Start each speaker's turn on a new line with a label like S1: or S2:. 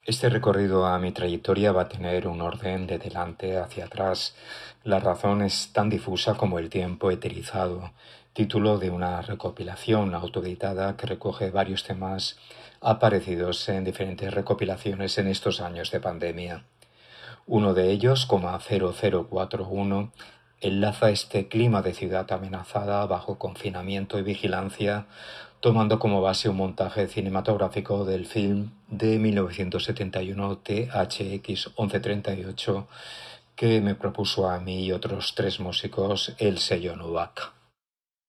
S1: Este recorrido a mi trayectoria va a tener un orden de delante hacia atrás. La razón es tan difusa como el tiempo eterizado, título de una recopilación autoeditada que recoge varios temas aparecidos en diferentes recopilaciones en estos años de pandemia. Uno de ellos, 0041, enlaza este clima de ciudad amenazada bajo confinamiento y vigilancia, tomando como base un montaje cinematográfico del film de 1971 THX 1138 que me propuso a mí y otros tres músicos el sello Nubac.